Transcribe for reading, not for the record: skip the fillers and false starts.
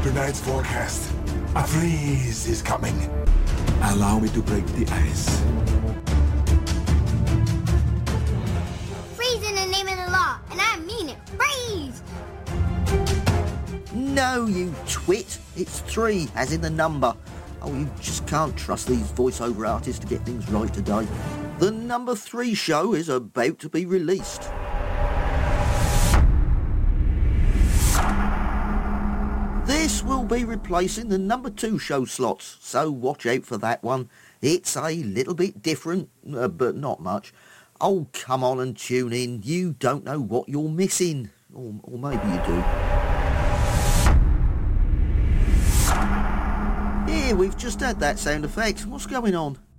Tonight's forecast. A freeze is coming. Allow me to break the ice. Freeze in the name of the law, and I mean it. Freeze! No, you twit. It's 3, as in the number. Oh, you just can't trust these voiceover artists to get things right today. The number 3 show is about to be released. This will be replacing the number 2 show slots, so watch out for that one. It's a little bit different, but not much. Oh, come on and tune in. You don't know what you're missing. Or maybe you do. Here, we've just had that sound effect. What's going on?